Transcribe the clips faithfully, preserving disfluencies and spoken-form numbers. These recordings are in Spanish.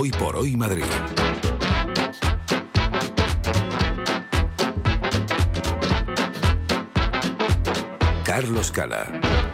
Hoy por Hoy Madrid. Carlos Cala.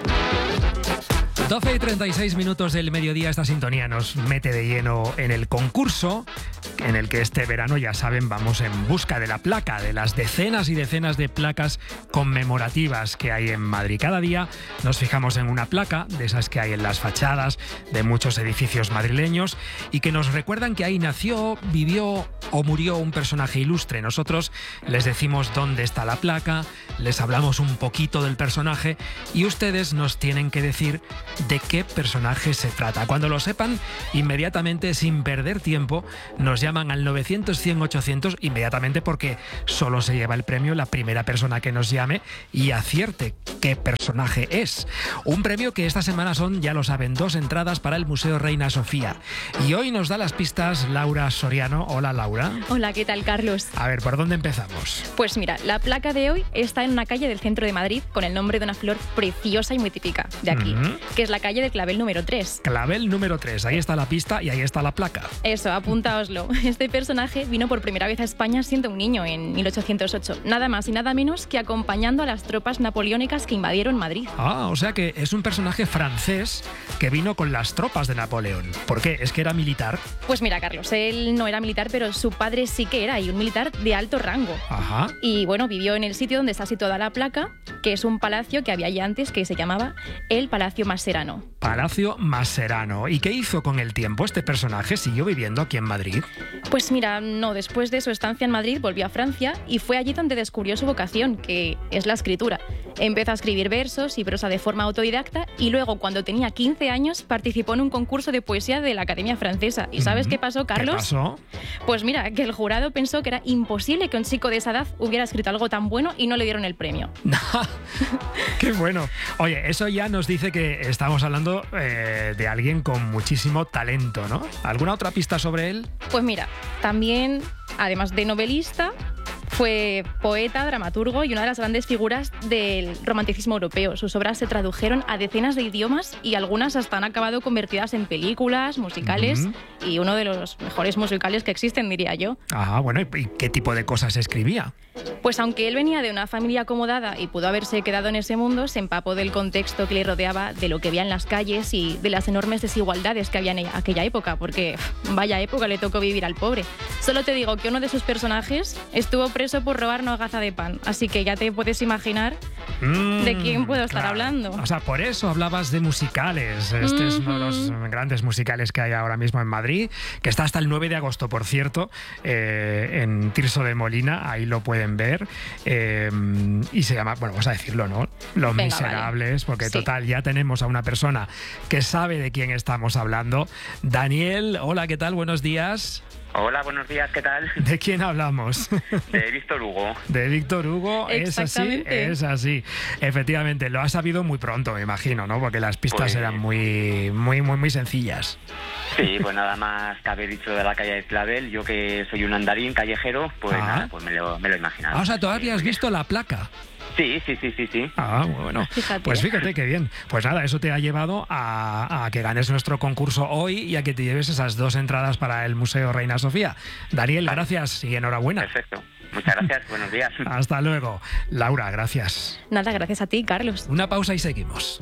doce y treinta y seis minutos del mediodía, esta sintonía nos mete de lleno en el concurso en el que este verano, ya saben, vamos en busca de la placa, de las decenas y decenas de placas conmemorativas que hay en Madrid. Cada día nos fijamos en una placa, de esas que hay en las fachadas de muchos edificios madrileños y que nos recuerdan que ahí nació, vivió o murió un personaje ilustre. Nosotros les decimos dónde está la placa, les hablamos un poquito del personaje y ustedes nos tienen que decir de qué personaje se trata. Cuando lo sepan, inmediatamente, sin perder tiempo, nos llaman al novecientos, cien, ochocientos, inmediatamente, porque solo se lleva el premio la primera persona que nos llame y acierte qué personaje es. Un premio que esta semana son, ya lo saben, dos entradas para el Museo Reina Sofía. Y hoy nos da las pistas Laura Soriano. Hola, Laura. Hola, ¿qué tal, Carlos? A ver, ¿por dónde empezamos? Pues mira, la placa de hoy está en una calle del centro de Madrid con el nombre de una flor preciosa y muy típica de aquí, uh-huh. que es la calle de Clavel número tres. Clavel número tres, ahí está la pista y ahí está la placa. Eso, apúntaoslo. Este personaje vino por primera vez a España siendo un niño en mil ochocientos ocho, nada más y nada menos que acompañando a las tropas napoleónicas que invadieron Madrid. Ah, o sea que es un personaje francés que vino con las tropas de Napoleón. ¿Por qué? ¿Es que era militar? Pues mira, Carlos, él no era militar, pero su padre sí que era, y un militar de alto rango. Ajá. Y bueno, vivió en el sitio donde está situada la placa, que es un palacio que había ya antes, que se llamaba el Palacio Maserano. Palacio Maserano. ¿Y qué hizo con el tiempo este personaje? ¿Siguió viviendo aquí en Madrid? Pues mira, no, después de su estancia en Madrid volvió a Francia y fue allí donde descubrió su vocación, que es la escritura. Empezó a escribir versos y prosa de forma autodidacta y luego, cuando tenía quince años, participó en un concurso de poesía de la Academia Francesa. ¿Y sabes mm-hmm. qué pasó, Carlos? ¿Qué pasó? Pues mira, que el jurado pensó que era imposible que un chico de esa edad hubiera escrito algo tan bueno y no le dieron el premio. ¡Qué bueno! Oye, eso ya nos dice que estamos hablando eh, de alguien con muchísimo talento, ¿no? ¿Alguna otra pista sobre él? Pues mira, también, además de novelista, fue poeta, dramaturgo y una de las grandes figuras del romanticismo europeo. Sus obras se tradujeron a decenas de idiomas y algunas hasta han acabado convertidas en películas, musicales uh-huh. y uno de los mejores musicales que existen, diría yo. Ah, bueno, ¿y qué tipo de cosas escribía? Pues aunque él venía de una familia acomodada y pudo haberse quedado en ese mundo, se empapó del contexto que le rodeaba, de lo que veía en las calles y de las enormes desigualdades que había en aquella época, porque vaya época le tocó vivir al pobre. Solo te digo que uno de sus personajes estuvo preso por robar una hogaza de pan, así que ya te puedes imaginar mm, de quién puedo estar claro. hablando. O sea, por eso hablabas de musicales. Este mm-hmm. es uno de los grandes musicales que hay ahora mismo en Madrid, que está hasta el nueve de agosto, por cierto, eh, en Tirso de Molina, ahí lo pueden ver, eh, y se llama, bueno, vamos a decirlo, ¿no? Los Venga, Miserables, vale. porque sí. total, ya tenemos a una persona que sabe de quién estamos hablando. Daniel, hola, ¿qué tal? Buenos días. Hola, buenos días, ¿qué tal? ¿De quién hablamos? De Víctor Hugo. De Víctor Hugo, es así, es así. Efectivamente, lo has sabido muy pronto, me imagino, ¿no? Porque las pistas pues... eran muy, muy, muy, muy sencillas. Sí, pues nada más que haber dicho de la calle de Clavel, yo que soy un andarín callejero, pues ah. nada, pues me lo, me lo he imaginado. Ah, o sea, ¿todavía has visto la placa? Sí, sí, sí, sí, sí. Ah, bueno. Fíjate. Pues fíjate qué bien. Pues nada, eso te ha llevado a, a que ganes nuestro concurso hoy y a que te lleves esas dos entradas para el Museo Reina Sofía. Daniel, gracias y enhorabuena. Perfecto. Muchas gracias, buenos días. Hasta luego. Laura, gracias. Nada, gracias a ti, Carlos. Una pausa y seguimos.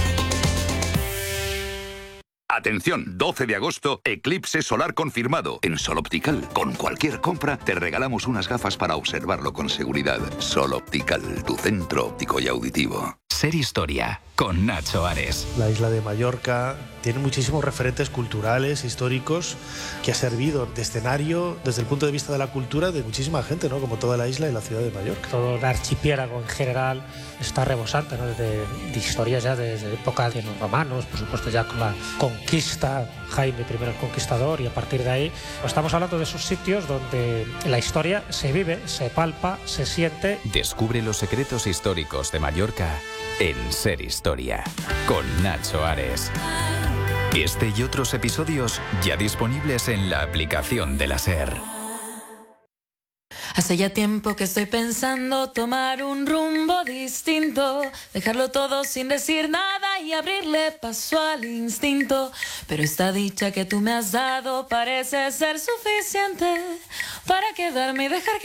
Atención, doce de agosto, eclipse solar confirmado. En Sol Optical, con cualquier compra, te regalamos unas gafas para observarlo con seguridad. Sol Optical, tu centro óptico y auditivo. Ser Historia, con Nacho Ares. La isla de Mallorca tiene muchísimos referentes culturales, históricos, que ha servido de escenario desde el punto de vista de la cultura de muchísima gente, ¿no? Como toda la isla y la ciudad de Mallorca. Todo el archipiélago en general está rebosante, ¿no? de, de historias ya desde la época de los romanos, por supuesto ya con la conquista, Jaime primero el Conquistador, y a partir de ahí pues estamos hablando de esos sitios donde la historia se vive, se palpa, se siente. Descubre los secretos históricos de Mallorca en Ser Historia, con Nacho Ares. Este y otros episodios ya disponibles en la aplicación de la SER. Hace ya tiempo que estoy pensando tomar un rumbo distinto, dejarlo todo sin decir nada y abrirle paso al instinto. Pero esta dicha que tú me has dado parece ser suficiente para quedarme y dejar que